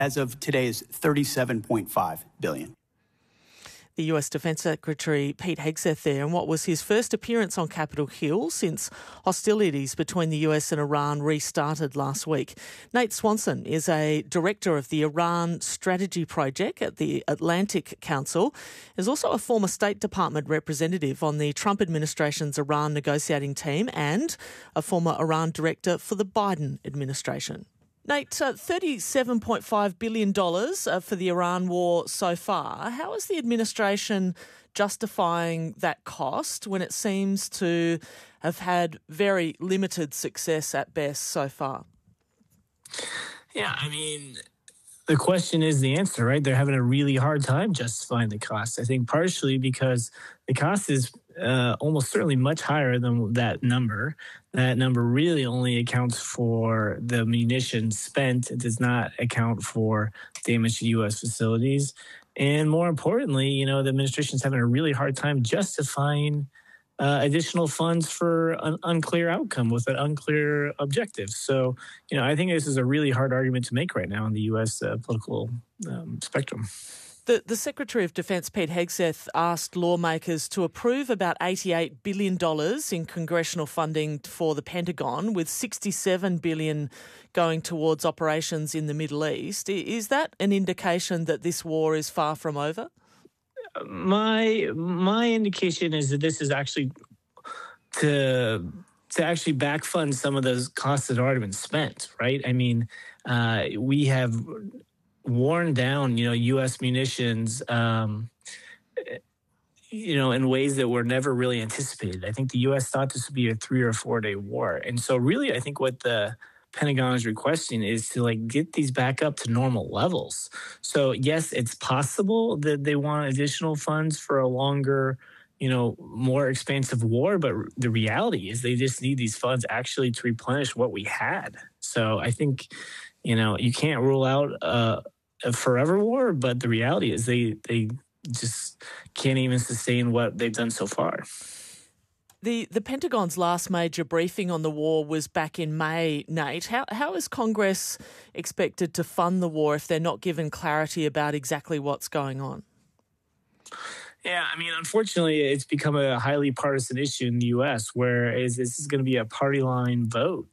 as of today's $37.5 billion. The US Defence Secretary Pete Hegseth there, and what was his first appearance on Capitol Hill since hostilities between the US and Iran restarted last week. Nate Swanson is a director of the Iran Strategy Project at the Atlantic Council. He's also a former State Department representative on the Trump administration's Iran negotiating team and a former Iran director for the Biden administration. Nate, $37.5 billion for the Iran war so far. How is the administration justifying that cost when it seems to have had very limited success at best so far? Yeah, I mean, the question is the answer, right? They're having a really hard time justifying the cost. I think partially because the cost is almost certainly much higher than that number. That number really only accounts for the munitions spent. It does not account for damage to U.S. facilities. And more importantly, the administration is having a really hard time justifying additional funds for an unclear outcome with an unclear objective. So, I think this is a really hard argument to make right now in the U.S. Political spectrum. The Secretary of Defence, Pete Hegseth, asked lawmakers to approve about $88 billion in congressional funding for the Pentagon, with $67 billion going towards operations in the Middle East. Is that an indication that this war is far from over? My indication is that this is actually to actually backfund some of those costs that have already been spent, right? I mean, we have worn down, U.S. munitions, in ways that were never really anticipated. I think the U.S. thought this would be a 3 or 4 day war. And so really, I think what the Pentagon is requesting is to get these back up to normal levels. So yes, it's possible that they want additional funds for a longer, more expansive war, but the reality is they just need these funds actually to replenish what we had. So I think, you can't rule out a forever war, but the reality is they just can't even sustain what they've done so far. The Pentagon's last major briefing on the war was back in May, Nate. How is Congress expected to fund the war if they're not given clarity about exactly what's going on? Yeah, I mean, unfortunately, it's become a highly partisan issue in the U.S., whereas this is going to be a party line vote.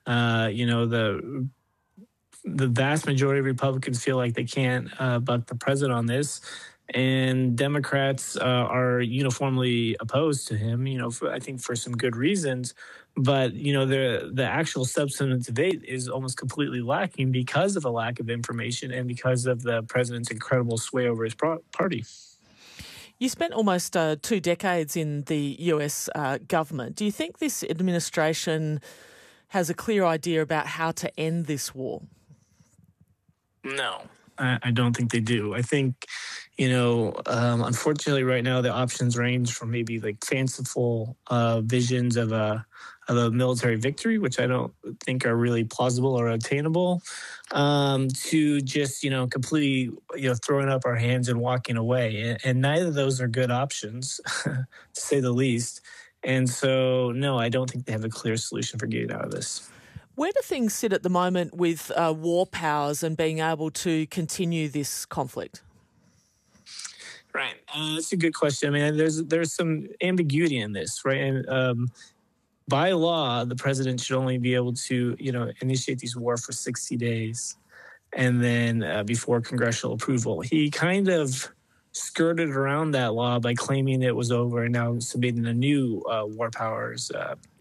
The vast majority of Republicans feel like they can't buck the president on this. And Democrats are uniformly opposed to him, I think for some good reasons. But, the actual substantive debate is almost completely lacking because of a lack of information and because of the president's incredible sway over his party. You spent almost 2 decades in the US government. Do you think this administration has a clear idea about how to end this war? No, I don't think they do. I think, unfortunately right now the options range from maybe fanciful visions of a military victory, which I don't think are really plausible or attainable, to just, completely, throwing up our hands and walking away. And neither of those are good options, to say the least. And so, no, I don't think they have a clear solution for getting out of this. Where do things sit at the moment with war powers and being able to continue this conflict? Right. That's a good question. I mean, there's some ambiguity in this, right? And by law, the president should only be able to, initiate these war for 60 days and then before congressional approval. He kind of skirted around that law by claiming it was over and now submitting a new war powers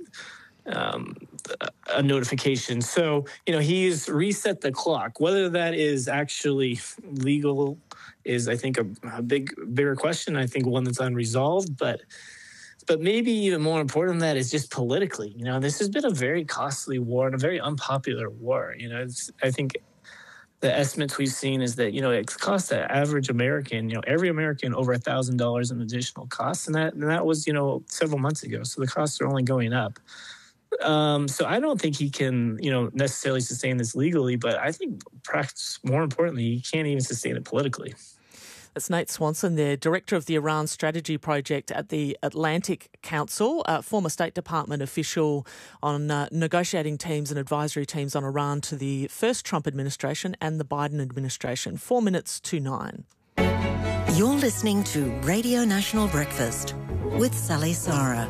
a notification. So, he's reset the clock. Whether that is actually legal is, I think, a bigger question. I think one that's unresolved, but maybe even more important than that is just politically. This has been a very costly war and a very unpopular war. I think the estimates we've seen is that, it costs the average American, every American over $1,000 in additional costs. And that was, several months ago. So the costs are only going up. So I don't think he can, necessarily sustain this legally, but I think perhaps more importantly, he can't even sustain it politically. It's Nate Swanson there, Director of the Iran Strategy Project at the Atlantic Council, former State Department official on negotiating teams and advisory teams on Iran to the first Trump administration and the Biden administration. 4 minutes to 9. You're listening to Radio National Breakfast with Sally Sarah.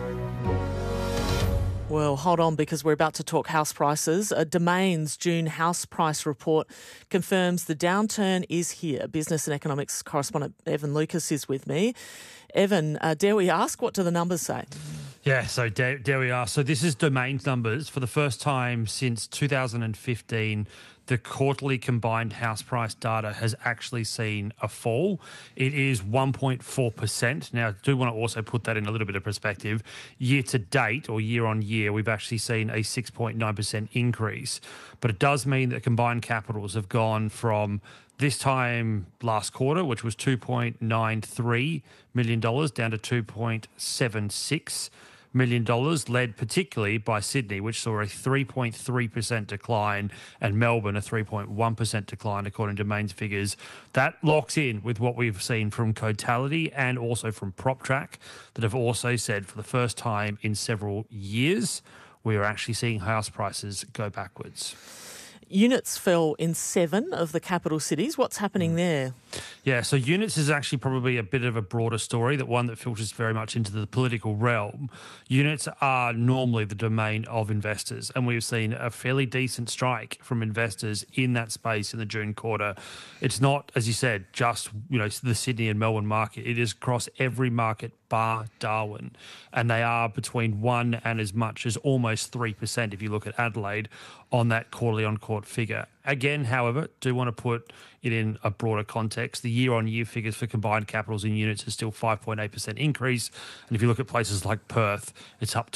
Well, hold on, because we're about to talk house prices. Domain's June house price report confirms the downturn is here. Business and economics correspondent Evan Lucas is with me. Evan, dare we ask, what do the numbers say? Yeah, so dare we ask. So this is Domain's numbers. For the first time since 2015, the quarterly combined house price data has actually seen a fall. It is 1.4%. Now, I do want to also put that in a little bit of perspective. Year to date, or year on year, we've actually seen a 6.9% increase. But it does mean that combined capitals have gone from this time last quarter, which was $2.93 million, down to $2.76 million, led particularly by Sydney, which saw a 3.3% decline, and Melbourne a 3.1% decline, according to Domain's figures. That locks in with what we've seen from Cotality and also from PropTrack, that have also said for the first time in several years, we are actually seeing house prices go backwards. Units fell in 7 of the capital cities. What's happening there? Yeah, so units is actually probably a bit of a broader story, that one that filters very much into the political realm. Units are normally the domain of investors, and we've seen a fairly decent strike from investors in that space in the June quarter. It's not, as you said, just the Sydney and Melbourne market. It is across every market bar Darwin, and they are between 1 and as much as almost 3% if you look at Adelaide on that quarterly on-court figure. Again, however, do want to put it in a broader context. The year-on-year figures for combined capitals in units is still 5.8% increase. And if you look at places like Perth, it's up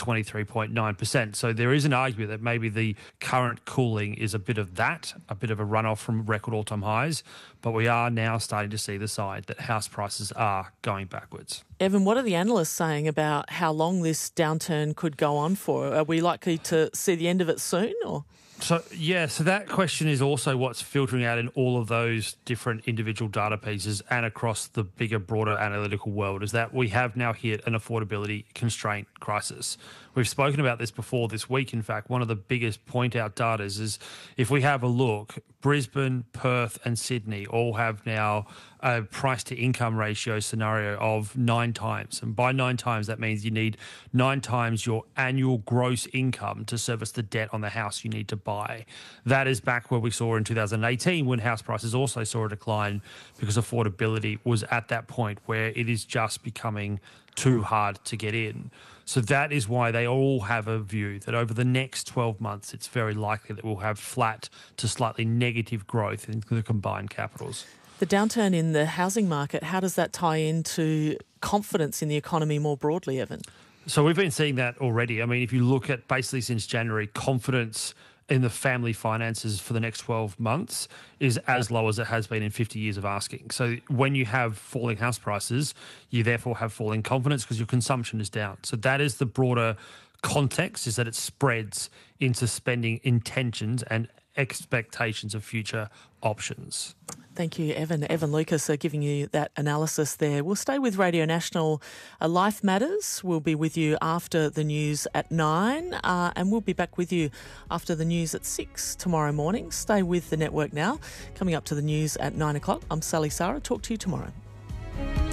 23.9%. So there is an argument that maybe the current cooling is a bit of that, a bit of a runoff from record all-time highs. But we are now starting to see the side that house prices are going backwards. Evan, what are the analysts saying about how long this downturn could go on for? Are we likely to see the end of it soon, or...? So that question is also what's filtering out in all of those different individual data pieces and across the bigger, broader analytical world, is that we have now hit an affordability constraint crisis. We've spoken about this before this week. In fact, one of the biggest point out data is if we have a look, Brisbane, Perth and Sydney all have now a price to income ratio scenario of 9 times. And by 9 times, that means you need 9 times your annual gross income to service the debt on the house you need to buy. That is back where we saw in 2018 when house prices also saw a decline because affordability was at that point where it is just becoming too hard to get in. So that is why they all have a view that over the next 12 months, it's very likely that we'll have flat to slightly negative growth in the combined capitals. The downturn in the housing market, how does that tie into confidence in the economy more broadly, Evan? So we've been seeing that already. I mean, if you look at basically since January, confidence in the family finances for the next 12 months is as low as it has been in 50 years of asking. So when you have falling house prices, you therefore have falling confidence because your consumption is down. So that is the broader context, is that it spreads into spending intentions and expectations of future options. Thank you, Evan. Evan Lucas giving you that analysis there. We'll stay with Radio National. Life Matters will be with you after the news at 9, and we'll be back with you after the news at 6 tomorrow morning. Stay with the network now. Coming up to the news at 9 o'clock, I'm Sally Sarah. Talk to you tomorrow.